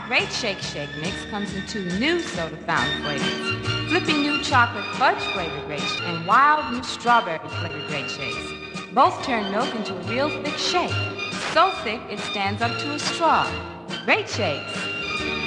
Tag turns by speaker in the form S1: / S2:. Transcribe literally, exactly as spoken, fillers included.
S1: Great Shake Shake Mix comes in two new soda fountain flavors. Flipping new chocolate fudge flavored Great Shake and wild new strawberry flavored Great Shakes. Both turn milk into a real thick shake. So thick it stands up to a straw. Great Shakes.